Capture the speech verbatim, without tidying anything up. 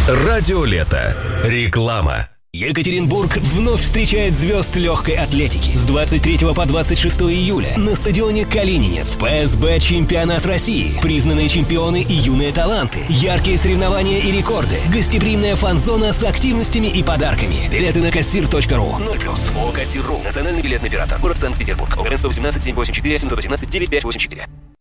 Радио Лето. Реклама. Екатеринбург вновь встречает звезд легкой атлетики. С двадцать третьего по двадцать шестое июля на стадионе Калининец ПСБ Чемпионат России. Признанные чемпионы и юные таланты. Яркие соревнования и рекорды. Гостеприимная фан-зона с активностями и подарками. Билеты на кассир точка ру. ноль плюс. ООО «Кассир.ру». Национальный билетный оператор. Город Санкт-Петербург. ОГРН сто восемнадцать семь восемь четыре семь один восемь девять пять восемь четыре.